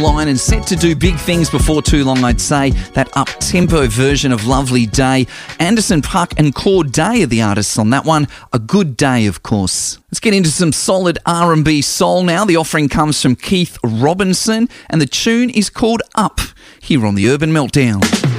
line and set to do big things before too long, I'd say. That up-tempo version of Lovely Day. Anderson .Paak and Cordae are the artists on that one. A Good Day, of course. Let's get into some solid R&B soul now. The offering comes from Keith Robinson and the tune is called Up, here on the Urban Meltdown.